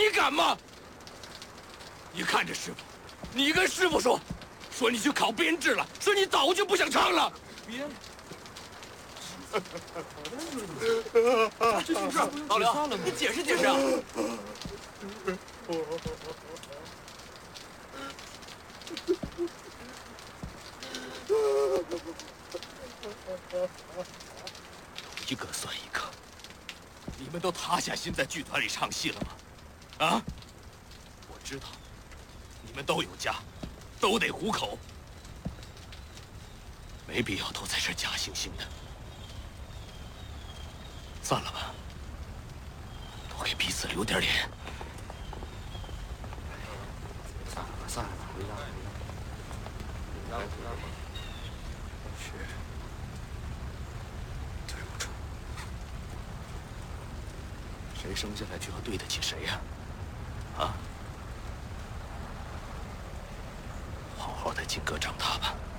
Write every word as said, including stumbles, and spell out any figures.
你敢吗？你看着师傅，你跟师傅说，说你去考编制了，说你早就不想唱了。编。这是老刘，你解释解释啊！一个算一个，你们都塌下心在剧团里唱戏了吗？啊！我知道，你们都有家，都得糊口，没必要都在这假惺惺的。算了吧，多给彼此留点脸。 算了吧，算了吧，回家，回家，回家吧。 是，对不住。谁生下来就要对得起谁呀？啊？好好的金哥长大吧。